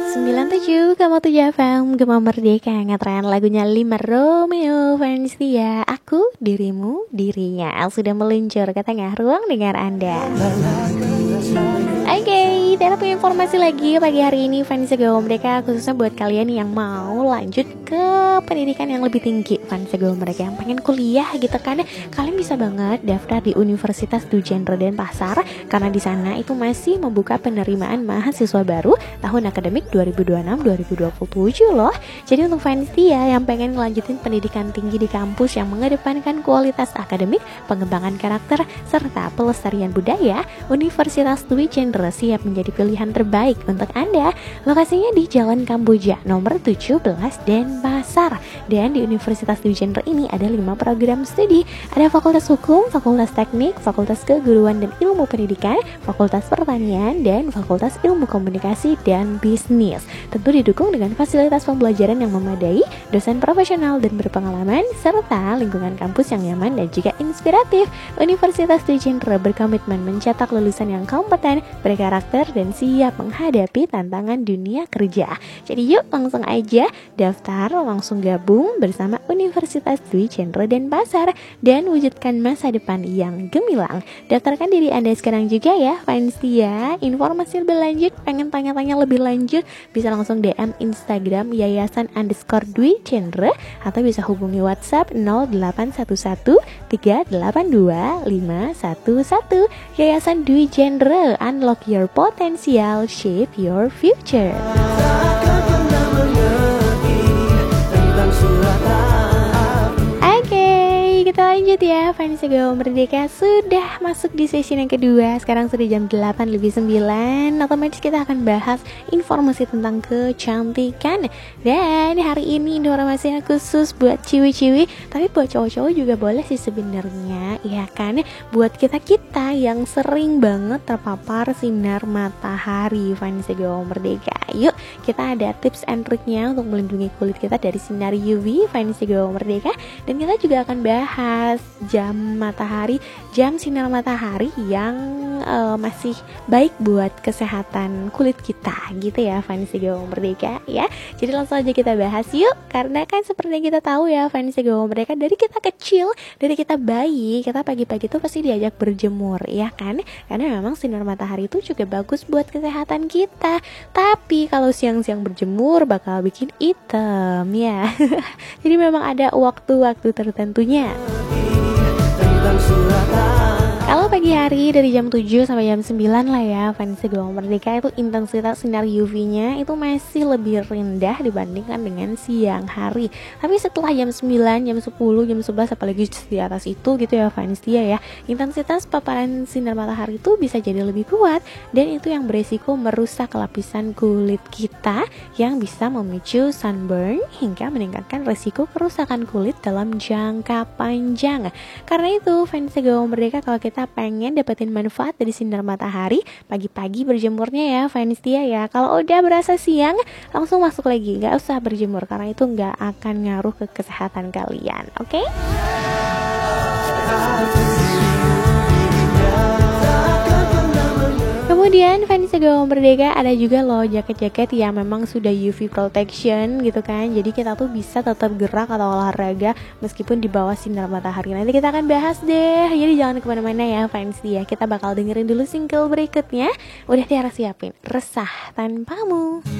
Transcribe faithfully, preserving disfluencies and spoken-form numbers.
sembilan tujuh koma tujuh F M Gema Merdeka, ngetren lagunya Lima Romeo Fans Dia. Aku, dirimu, dirinya sudah meluncur ke tengah ruang dengar Anda. Oke, okay, kita punya informasi lagi pagi hari ini Fans Gema Merdeka, khususnya buat kalian yang mau lanjut ke pendidikan yang lebih tinggi. Fans Gema Merdeka yang pengen kuliah gitu kan, kalian bisa banget daftar di Universitas Duijendra Denpasar, karena di sana itu masih membuka penerimaan mahasiswa baru tahun akademik dua ribu dua puluh enam dua ribu dua puluh tujuh loh. Jadi untuk fans dia yang pengen ngelanjutin pendidikan tinggi di kampus yang mengedepankan kualitas akademik, pengembangan karakter, serta pelestarian budaya, Universitas Duijendra siap menjadi pilihan terbaik untuk Anda. Lokasinya di Jalan Kamboja nomor tujuh belas Denpasar. Dan di Universitas Duijendra ini ada lima program studi. Ada Fakultas Hukum, Fakultas Teknik, Fakultas Keguruan dan Ilmu Pendidikan, Fakultas Pertanian, dan Fakultas Ilmu Komunikasi dan Bisnis. Tentu didukung dengan fasilitas pembelajaran yang memadai, dosen profesional dan berpengalaman, serta lingkungan kampus yang nyaman dan juga inspiratif. Universitas Duijendra berkomitmen mencetak lulusan yang kompeten, berkarakter, dan siap menghadapi tantangan dunia kerja. Jadi yuk langsung aja daftar, langsung gabung bersama Universitas Duijendra Denpasar dan wujudkan masa depan yang gemilang. Daftarkan diri Anda sekarang juga ya, fans dia. Informasi lebih lanjut, pengen tanya-tanya lebih lanjut, bisa langsung D M Instagram yayasan underscore Duijendra atau bisa hubungi WhatsApp nol delapan satu satu tiga delapan dua lima satu satu. Yayasan Duijendra, unlock your potential, shape your future. Kita lanjut ya, fans Gema Merdeka sudah masuk di sesi yang kedua. Sekarang sudah jam delapan lebih sembilan. Otomatis kita akan bahas informasi tentang kecantikan. Dan hari ini informasinya khusus buat ciwi-ciwi, tapi buat cowok-cowok juga boleh sih sebenarnya, ya kan? Buat kita-kita yang sering banget terpapar sinar matahari, fans Gema Merdeka. Yuk, kita ada tips and triknya untuk melindungi kulit kita dari sinar U V, fans Gema Merdeka. Dan kita juga akan bahas jam matahari, jam sinar matahari yang uh, masih baik buat kesehatan kulit kita gitu ya, fans Gema Merdeka ya. Jadi langsung aja kita bahas yuk, karena kan seperti yang kita tahu ya, fans Gema Merdeka, dari kita kecil, dari kita bayi, kita pagi-pagi tuh pasti diajak berjemur ya kan, karena memang sinar matahari itu juga bagus buat kesehatan kita. Tapi kalau siang-siang berjemur bakal bikin hitam ya. Jadi memang ada waktu-waktu tertentunya. Kalau pagi hari dari jam tujuh sampai jam sembilan lah ya, fans Gema Merdeka, itu intensitas sinar U V-nya itu masih lebih rendah dibandingkan dengan siang hari. Tapi setelah jam sembilan, jam sepuluh, jam sebelas, apalagi di atas itu gitu ya fans dia ya, intensitas paparan sinar matahari itu bisa jadi lebih kuat, dan itu yang beresiko merusak lapisan kulit kita yang bisa memicu sunburn hingga meningkatkan resiko kerusakan kulit dalam jangka panjang. Karena itu fans Gema Merdeka, kalau kita pengen dapetin manfaat dari sinar matahari, pagi-pagi berjemurnya ya fans dia ya. Kalau udah berasa siang, langsung masuk lagi, gak usah berjemur, karena itu gak akan ngaruh ke kesehatan kalian. Oke? Okay? Kemudian fans Gema Merdeka, ada juga loh jaket-jaket yang memang sudah U V protection gitu kan. Jadi kita tuh bisa tetap gerak atau olahraga meskipun di bawah sinar matahari. Nanti kita akan bahas deh. Jadi jangan kemana-mana ya fans dia. Kita bakal dengerin dulu single berikutnya. Udah Tiara siapin, Resah Tanpamu.